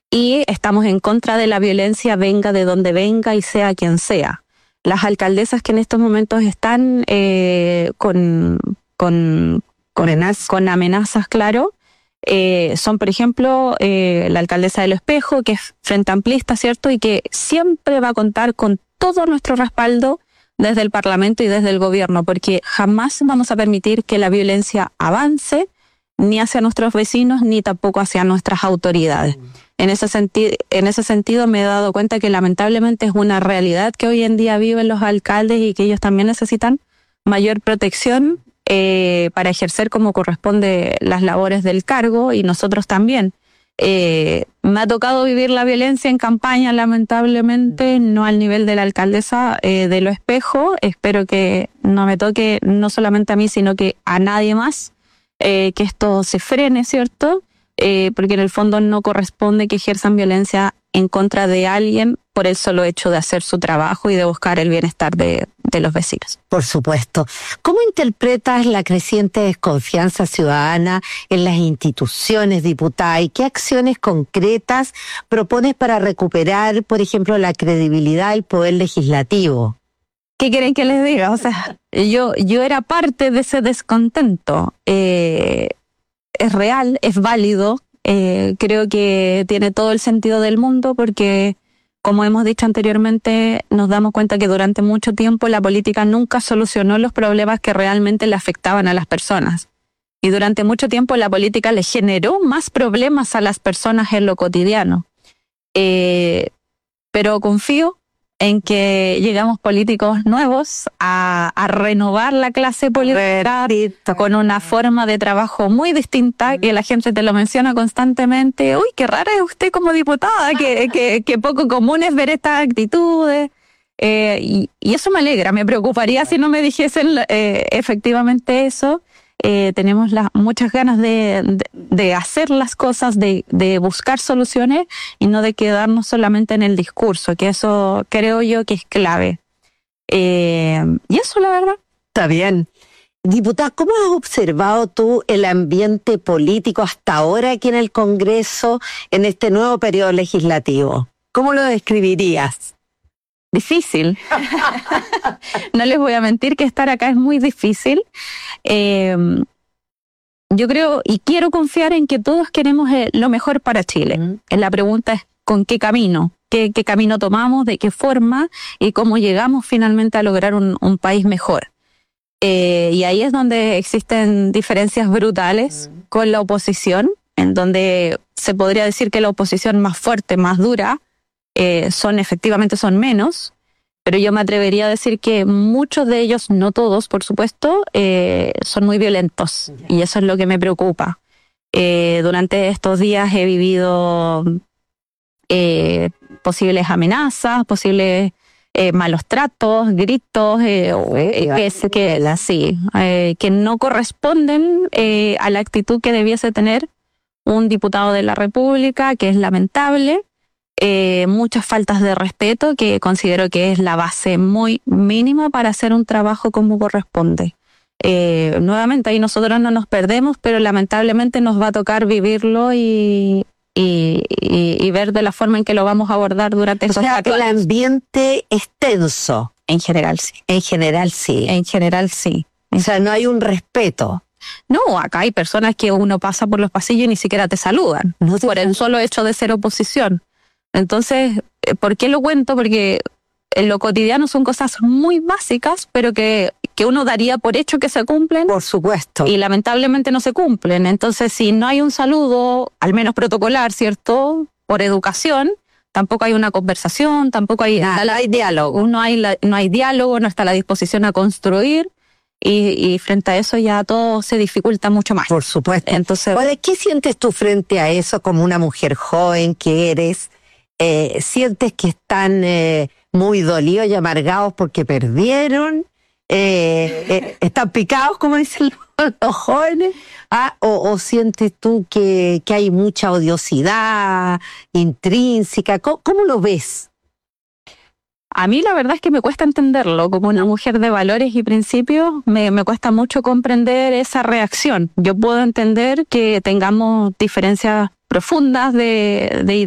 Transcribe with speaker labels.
Speaker 1: y estamos en contra de la violencia, venga de donde venga y sea quien sea. Las alcaldesas que en estos momentos están con amenazas, claro, son, por ejemplo, la alcaldesa de Lo Espejo, que es frente amplista, ¿cierto? Y que siempre va a contar con todo nuestro respaldo desde el Parlamento y desde el gobierno, porque jamás vamos a permitir que la violencia avance ni hacia nuestros vecinos, ni tampoco hacia nuestras autoridades. En ese sentido me he dado cuenta que lamentablemente es una realidad que hoy en día viven los alcaldes y que ellos también necesitan mayor protección para ejercer como corresponde las labores del cargo, y nosotros también. Me ha tocado vivir la violencia en campaña, lamentablemente, no al nivel de la alcaldesa de Lo Espejo. Espero que no me toque no solamente a mí, sino que a nadie más, que esto se frene, ¿cierto? Porque en el fondo no corresponde que ejerzan violencia en contra de alguien por el solo hecho de hacer su trabajo y de buscar el bienestar de los vecinos.
Speaker 2: Por supuesto. ¿Cómo interpretas la creciente desconfianza ciudadana en las instituciones, diputada? ¿Y qué acciones concretas propones para recuperar, por ejemplo, la credibilidad del poder legislativo?
Speaker 1: ¿Qué quieren que les diga? O sea, yo era parte de ese descontento. Es real, es válido. Creo que tiene todo el sentido del mundo porque, como hemos dicho anteriormente, nos damos cuenta que durante mucho tiempo la política nunca solucionó los problemas que realmente le afectaban a las personas. Y durante mucho tiempo la política le generó más problemas a las personas en lo cotidiano. Pero confío en que llegamos políticos nuevos a renovar la clase política con una forma de trabajo muy distinta, que la gente te lo menciona constantemente. Uy, qué rara es usted como diputada, que poco común es ver estas actitudes. Y eso me alegra, me preocuparía si no me dijesen efectivamente eso. Tenemos muchas ganas de hacer las cosas, de buscar soluciones y no de quedarnos solamente en el discurso, que eso creo yo que es clave. Y eso, la verdad.
Speaker 2: Está bien. Diputada, ¿cómo has observado tú el ambiente político hasta ahora aquí en el Congreso, en este nuevo periodo legislativo? ¿Cómo lo describirías?
Speaker 1: Difícil. No les voy a mentir que estar acá es muy difícil. Yo creo y quiero confiar en que todos queremos lo mejor para Chile. La pregunta es ¿con qué camino? ¿Qué camino tomamos? ¿De qué forma? ¿Y cómo llegamos finalmente a lograr un país mejor? Y ahí es donde existen diferencias brutales con la oposición, en donde se podría decir que la oposición más fuerte, más dura, efectivamente son menos, pero yo me atrevería a decir que muchos de ellos, no todos por supuesto, son muy violentos, y eso es lo que me preocupa. Durante estos días he vivido posibles amenazas, posibles malos tratos, gritos, que no corresponden a la actitud que debiese tener un diputado de la República, que es lamentable. Muchas faltas de respeto, que considero que es la base muy mínima para hacer un trabajo como corresponde. Nuevamente ahí nosotros no nos perdemos, pero lamentablemente nos va a tocar vivirlo y ver de la forma en que lo vamos a abordar durante esos
Speaker 2: días. O sea, el ambiente es tenso.
Speaker 1: En general sí.
Speaker 2: En general sí.
Speaker 1: En general sí.
Speaker 2: O sea, no hay un respeto.
Speaker 1: No, acá hay personas que uno pasa por los pasillos y ni siquiera te saludan, por el solo hecho de ser oposición. Entonces, ¿por qué lo cuento? Porque en lo cotidiano son cosas muy básicas, pero que uno daría por hecho que se cumplen.
Speaker 2: Por supuesto.
Speaker 1: Y lamentablemente no se cumplen. Entonces, si no hay un saludo, al menos protocolar, ¿cierto? Por educación, tampoco hay una conversación, tampoco hay...
Speaker 2: no hay diálogo.
Speaker 1: No hay diálogo, no está la disposición a construir. Y frente a eso ya todo se dificulta mucho más.
Speaker 2: Por supuesto.
Speaker 1: Entonces,
Speaker 2: ¿qué sientes tú frente a eso como una mujer joven que eres? ¿Sientes que están muy dolidos y amargados porque perdieron? ¿Están picados, como dicen los jóvenes? ¿O sientes tú que hay mucha odiosidad intrínseca? ¿Cómo lo ves?
Speaker 1: A mí la verdad es que me cuesta entenderlo. Como una mujer de valores y principios, me cuesta mucho comprender esa reacción. Yo puedo entender que tengamos diferencias profundas de